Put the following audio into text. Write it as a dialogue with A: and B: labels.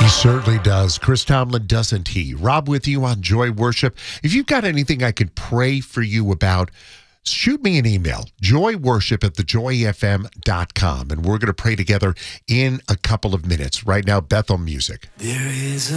A: He certainly does. Chris Tomlin, doesn't he? Rob with you on Joy Worship. If you've got anything I could pray for you about, shoot me an email, joyworship@thejoyfm.com, and we're going to pray together in a couple of minutes. Right now, Bethel music.
B: There is